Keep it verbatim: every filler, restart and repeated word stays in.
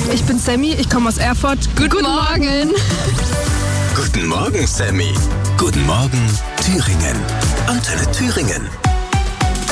Ich bin Sammy, ich komme aus Erfurt. Guten, Guten Morgen. Guten Morgen, Sammy. Guten Morgen, Thüringen. Antenne Thüringen.